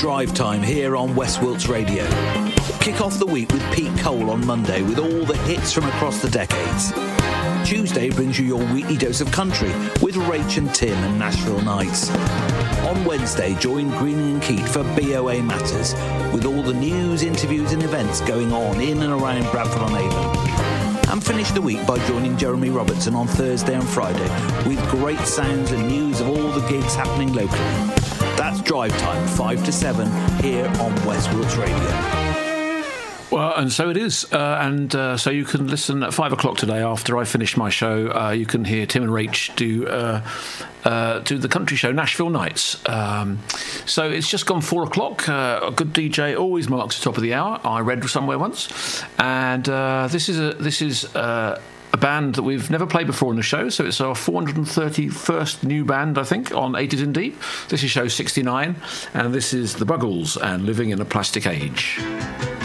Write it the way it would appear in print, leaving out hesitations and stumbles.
Drive Time here on West Wilts Radio. Kick off the week with Pete Cole on Monday with all the hits from across the decades. Tuesday brings you your weekly dose of country with Rach and Tim and Nashville Nights. On Wednesday, join Greening and Keat for BOA Matters with all the news, interviews and events going on in and around Bradford-on-Avon. And finish the week by joining Jeremy Robertson on Thursday and Friday with great sounds and news of all the gigs happening locally. That's Drive Time, 5 to 7, here on West Wilts Radio. Well, and so it is. So you can listen at 5 o'clock today after I finish my show. You can hear Tim and Rach do the country show, Nashville Nights. So it's just gone 4 o'clock. A good DJ always marks the top of the hour, I read somewhere once. And this is a band that we've never played before on the show, so it's our 431st new band, I think, on 80s in Deep. This is show 69, and this is The Buggles and Living in a Plastic Age.